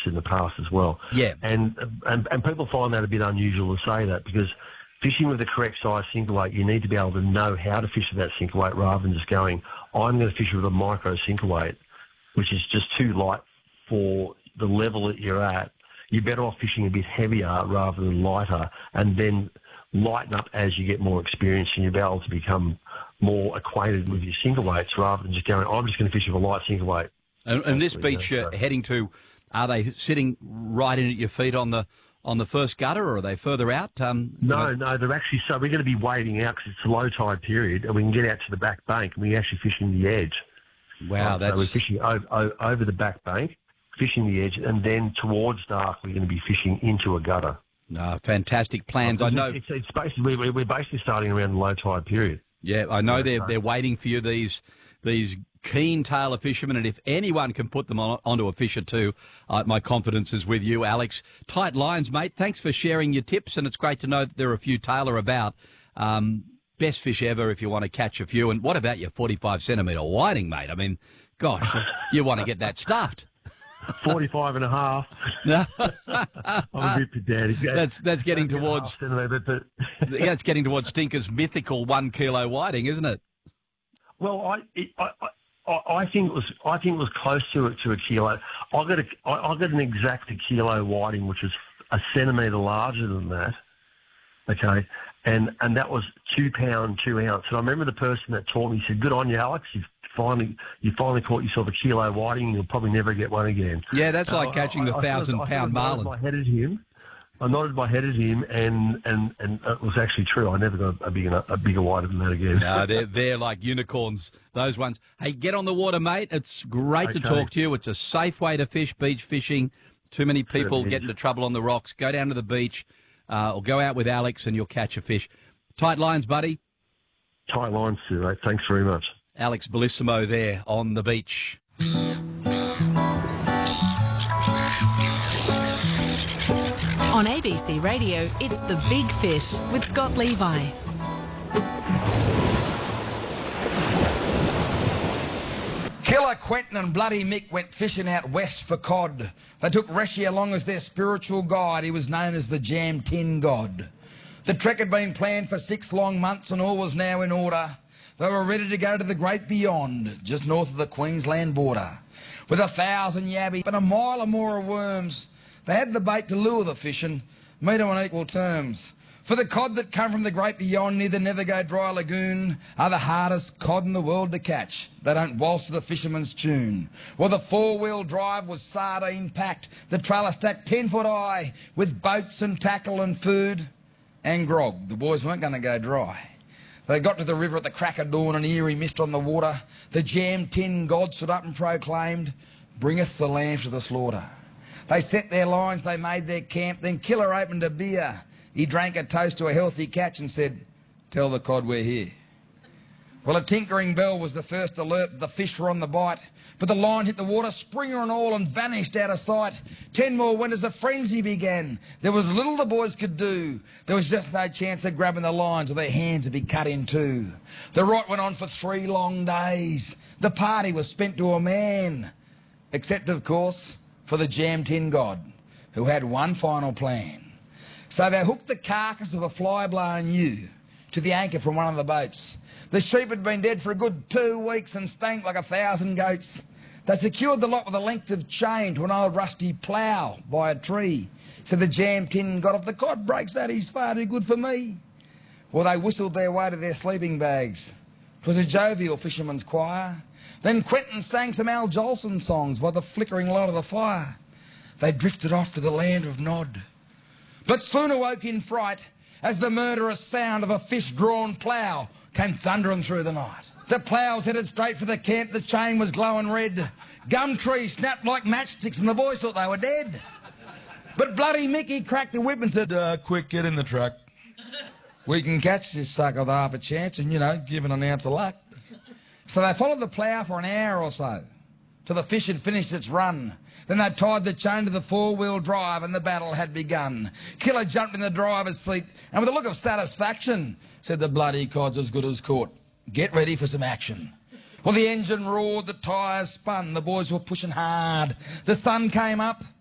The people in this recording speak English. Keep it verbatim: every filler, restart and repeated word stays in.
in the past as well. Yeah. And, and, and people find that a bit unusual to say that, because fishing with the correct size sinker weight, you need to be able to know how to fish with that sinker weight rather than just going, I'm going to fish with a micro sinker weight, which is just too light for the level that you're at. You're better off fishing a bit heavier rather than lighter, and then lighten up as you get more experience and you'll be able to become more acquainted with your sinker weights rather than just going, I'm just going to fish with a light sinker weight. And, and this beach you're heading to, are they sitting right in at your feet on the on the first gutter, or are they further out? Um, no, you know? no, they're actually, so we're going to be wading out because it's a low tide period, and we can get out to the back bank and we're actually fishing the edge. Wow, um, that's... So we're fishing over, over the back bank, fishing the edge, and then towards dark we're going to be fishing into a gutter. Uh, fantastic plans. Um, I know it's, it's basically we're, we're basically starting around the low tide period. Yeah, I know they're they're waiting for you, these these keen tailor fishermen, and if anyone can put them on, onto a fish or two, uh, my confidence is with you, Alex. Tight lines, mate. Thanks for sharing your tips, and it's great to know that there are a few tailor about. Um, best fish ever if you want to catch a few. And what about your forty-five centimetre whiting, mate? I mean, gosh, you want to get that stuffed. forty-five and a half. I'm a bit pedantic. That's that's getting towards but... yeah, it's getting towards Stinker's mythical one kilo whiting, isn't it? Well, I, it, I I I think it was I think it was close to it to a kilo. I got a I, I got an exact a kilo whiting, which was a centimetre larger than that. Okay, and and that was two pound two ounce. And I remember the person that taught me said, "Good on you, Alex. You've finally you finally caught yourself a kilo whiting, and you'll probably never get one again." Yeah, that's like uh, catching I, the I, thousand I pound I marlin. My head at him. I nodded my head at him, and, and, and it was actually true. I never got a bigger a bigger whiter than that again. No, they're they're like unicorns. Those ones. Hey, get on the water, mate. It's great okay. to talk to you. It's a safe way to fish beach fishing. Too many people get into trouble on the rocks. Go down to the beach, uh, or go out with Alex, and you'll catch a fish. Tight lines, buddy. Tight lines, too, mate. Thanks very much. Alex Bellissimo there on the beach. On A B C Radio, it's The Big Fish with Scott Levi. Killer Quentin and Bloody Mick went fishing out west for cod. They took Reshi along as their spiritual guide. He was known as the Jam Tin God. The trek had been planned for six long months and all was now in order. They were ready to go to the great beyond, just north of the Queensland border. With a thousand yabby and a mile or more of worms, they had the bait to lure the fish and meet them on equal terms. For the cod that come from the great beyond near the Never Go Dry Lagoon are the hardest cod in the world to catch. They don't waltz to the fisherman's tune. Well, the four-wheel drive was sardine-packed, the trailer stacked ten foot high, with boats and tackle and food and grog. The boys weren't going to go dry. They got to the river at the crack of dawn, an eerie mist on the water. The Jam Tin God stood up and proclaimed, "Bringeth the lamb to the slaughter." They set their lines, they made their camp, then Killer opened a beer. He drank a toast to a healthy catch and said, "Tell the cod we're here." Well, a tinkering bell was the first alert that the fish were on the bite, but the line hit the water, springer and all, and vanished out of sight. Ten more went as a frenzy began. There was little the boys could do. There was just no chance of grabbing the lines or their hands would be cut in two. The rot went on for three long days. The party was spent to a man, except, of course, for the Jam Tin God, who had one final plan. So they hooked the carcass of a fly-blown ewe to the anchor from one of the boats. The sheep had been dead for a good two weeks and stank like a thousand goats. They secured the lot with a length of chain to an old rusty plough by a tree. So the Jam Tin God, if the cod breaks that, he's far too good for me. Well, they whistled their way to their sleeping bags. 'Twas a jovial fisherman's choir. Then Quentin sang some Al Jolson songs by the flickering light of the fire. They drifted off to the land of Nod, but soon awoke in fright as the murderous sound of a fish-drawn plough came thundering through the night. The plough was headed straight for the camp, the chain was glowing red. Gum trees snapped like matchsticks and the boys thought they were dead. But Bloody Mickey cracked the whip and said, uh, quick, get in the truck. We can catch this sucker with half a chance and, you know, give it an ounce of luck. So they followed the plough for an hour or so, till the fish had finished its run. Then they tied the chain to the four-wheel drive and the battle had begun. Killer jumped in the driver's seat and with a look of satisfaction said, "The bloody cod's as good as caught. Get ready for some action." Well, the engine roared, the tyres spun, the boys were pushing hard. The sun came up